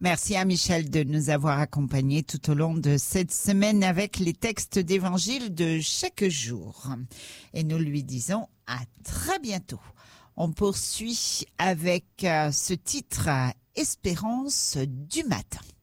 Merci à Michel de nous avoir accompagnés tout au long de cette semaine avec les textes d'évangile de chaque jour. Et nous lui disons à très bientôt. On poursuit avec ce titre Espérance du matin.